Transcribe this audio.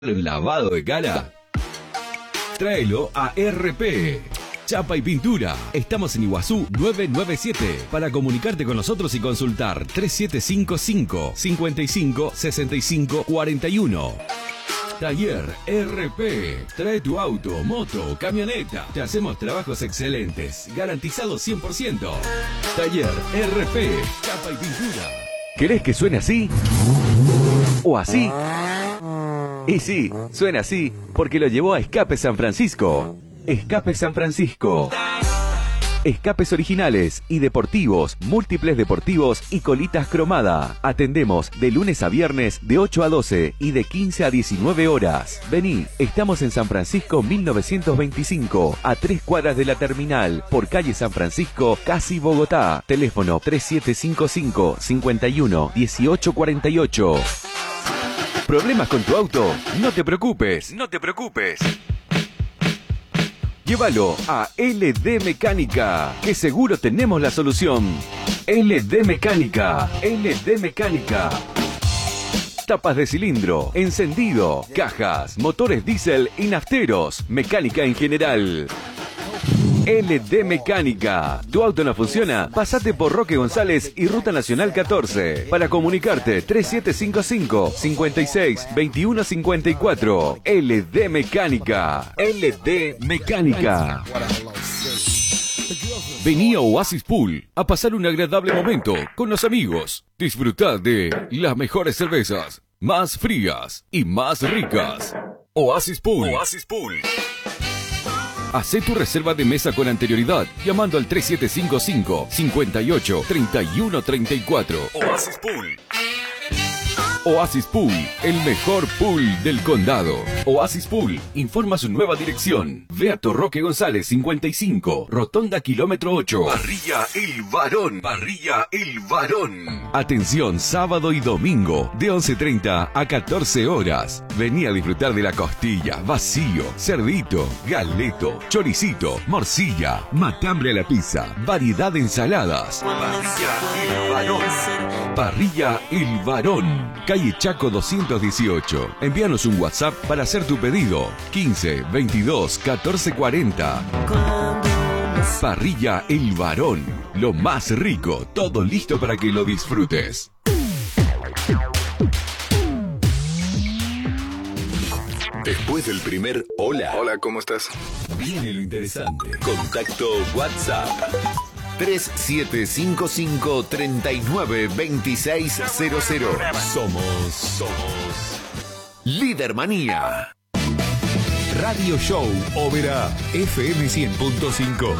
¿Un lavado de cara? Tráelo a RP. Chapa y pintura. Estamos en Iguazú 997. Para comunicarte con nosotros y consultar 3755 55 65 41. Taller RP. Trae tu auto, moto, camioneta. Te hacemos trabajos excelentes, garantizados 100%. Taller RP. Chapa y pintura. ¿Querés que suene así? ¿O así? Y sí, suena así porque lo llevó a Escape San Francisco. Escape San Francisco. Escapes originales y deportivos, múltiples deportivos y colitas cromada. Atendemos de lunes a viernes de 8 a 12 y de 15 a 19 horas. Vení, estamos en San Francisco 1925, a 3 cuadras de la terminal, por calle San Francisco, casi Bogotá. Teléfono 3755 51 1848. ¿Problemas con tu auto? No te preocupes, no te preocupes. Llévalo a LD Mecánica, que seguro tenemos la solución. LD Mecánica, LD Mecánica. Tapas de cilindro, encendido, cajas, motores diésel y nafteros, mecánica en general. LD Mecánica. ¿Tu auto no funciona? Pasate por Roque González y Ruta Nacional 14. Para comunicarte 3755 56 21 54. LD Mecánica. LD Mecánica. Vení a Oasis Pool a pasar un agradable momento con los amigos. Disfrutad de las mejores cervezas, más frías y más ricas. Oasis Pool. Oasis Pool. Hacé tu reserva de mesa con anterioridad llamando al 3755 58 31 34. Oasis Pool. Oasis Pool, el mejor pool del condado. Oasis Pool informa su nueva dirección. Ve a Torroque González 55, Rotonda kilómetro 8. Parrilla El Varón. Parrilla El Varón. Atención, sábado y domingo de 11:30 a 14 horas. Vení a disfrutar de la costilla, vacío, cerdito, galeto, choricito, morcilla, matambre a la pizza, variedad de ensaladas. Parrilla El Varón. Parrilla El Varón. Calle Chaco 218. Envíanos un WhatsApp para hacer tu pedido. 15 22 14 40. Parrilla El Varón. Lo más rico. Todo listo para que lo disfrutes. Después del primer hola. Hola, ¿cómo estás? Viene lo interesante. Contacto WhatsApp. 3755 39 2600. Somos Líder Manía. Radio Show Ópera FM 100.5.